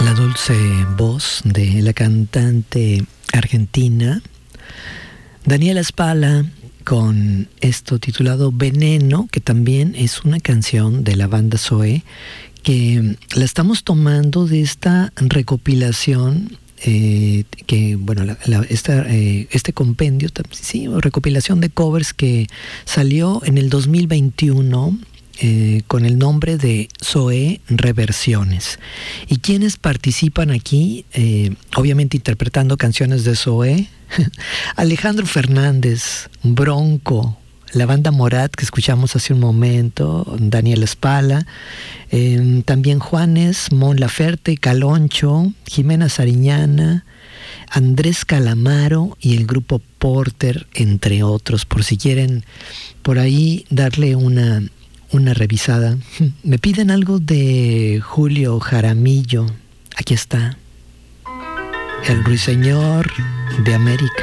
La dulce voz de la cantante argentina Daniela Spala con esto titulado Veneno, que también es una canción de la banda Zoé, que la estamos tomando de esta recopilación que, bueno, este compendio, sí, recopilación de covers que salió en el 2021 con el nombre de Zoé Reversiones. ¿Y quiénes participan aquí? Obviamente interpretando canciones de Zoé. Alejandro Fernández, Bronco, la banda Morat que escuchamos hace un momento, Daniela Spala, también Juanes, Mon Laferte, Caloncho, Jimena Sariñana, Andrés Calamaro y el grupo Porter, entre otros, por si quieren por ahí darle una revisada. Me piden algo de Julio Jaramillo. Aquí está. El Ruiseñor de América.